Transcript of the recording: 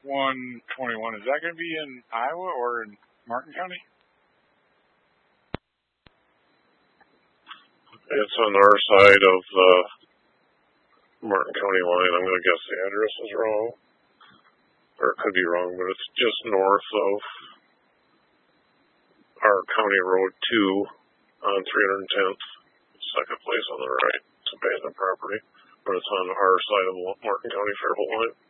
121. Is that going to be in Iowa or in Martin County? It's on our side of the Martin County line. I'm going to guess the address is wrong. Or it could be wrong, but it's just north of our County Road 2 on 310th. Second place on the right. It's abandoned property. But it's on our side of the Martin County Fairholt line.